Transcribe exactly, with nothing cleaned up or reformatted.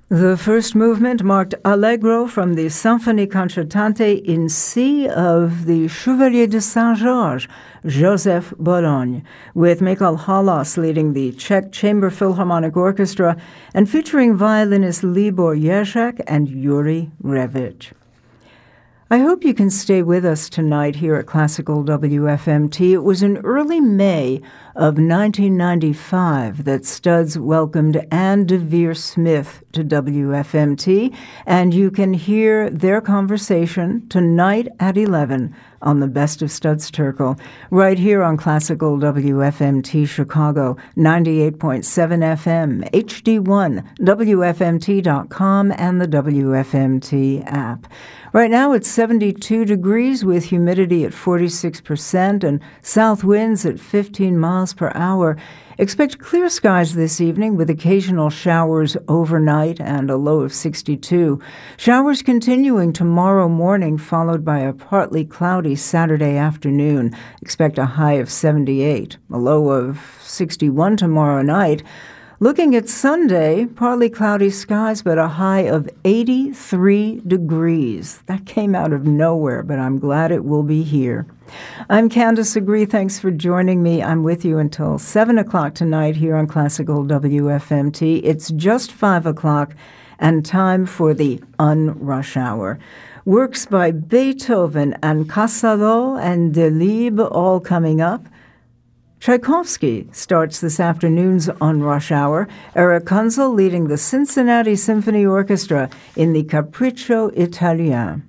The first movement marked Allegro from the Symphonie Concertante in C of the Chevalier de Saint-Georges, Joseph Bologne, with Michal Halas leading the Czech Chamber Philharmonic Orchestra and featuring violinist Libor Ježek and Yuri Revich. I hope you can stay with us tonight here at Classical W F M T. It was in early May of nineteen ninety-five that Studs welcomed Anne DeVere Smith to W F M T, and you can hear their conversation tonight at eleven on the Best of Studs Terkel, right here on Classical W F M T Chicago, ninety-eight point seven F M, H D one, W F M T dot com, and the W F M T app. Right now it's seventy-two degrees with humidity at forty-six percent and south winds at fifteen miles per hour. Expect clear skies this evening with occasional showers overnight and a low of sixty-two. Showers continuing tomorrow morning, followed by a partly cloudy Saturday afternoon. Expect a high of seventy-eight, a low of sixty-one tomorrow night. Looking at Sunday, partly cloudy skies, but a high of eighty-three degrees. That came out of nowhere, but I'm glad it will be here. I'm Candace Agree. Thanks for joining me. I'm with you until seven o'clock tonight here on Classical W F M T. It's just five o'clock and time for the Unrush Hour. Works by Beethoven and Casado and Delibes all coming up. Tchaikovsky starts this afternoon's On Rush Hour. Eric Kunzel leading the Cincinnati Symphony Orchestra in the Capriccio Italien.